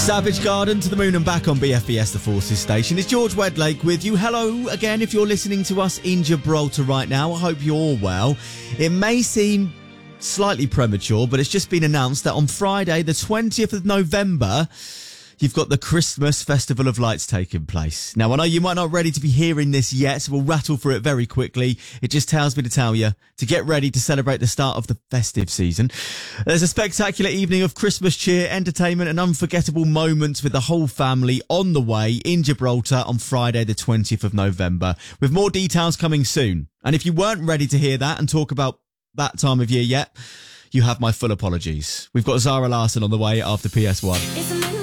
Savage Garden to the moon and back on BFBS The Forces station. It's George Wedlake with you. Hello again if you're listening to us in Gibraltar right now. I hope you're well. It may seem slightly premature, but it's just been announced that on Friday, the 20th of November, you've got the Christmas Festival of Lights taking place. Now, I know you might not be ready to be hearing this yet, so we'll rattle through it very quickly. It just tells me to tell you to get ready to celebrate the start of the festive season. There's a spectacular evening of Christmas cheer, entertainment and unforgettable moments with the whole family on the way in Gibraltar on Friday, the 20th of November, with more details coming soon. And if you weren't ready to hear that and talk about that time of year yet, you have my full apologies. We've got Zara Larsson on the way after PS1.